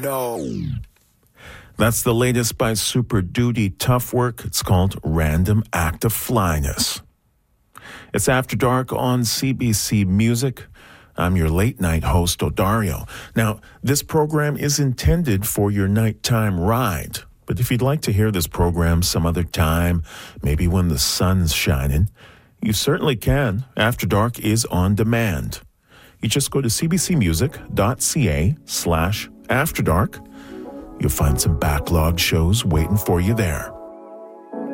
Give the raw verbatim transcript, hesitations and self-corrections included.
know. That's the latest by Super Duty Tough Work. It's called Random Act of Flyness. It's After Dark on C B C Music. I'm your late-night host, Odario. Now, this program is intended for your nighttime ride. But if you'd like to hear this program some other time, maybe when the sun's shining, you certainly can. After Dark is on demand. You just go to cbcmusic.ca slash After Dark. You'll find some backlog shows waiting for you there.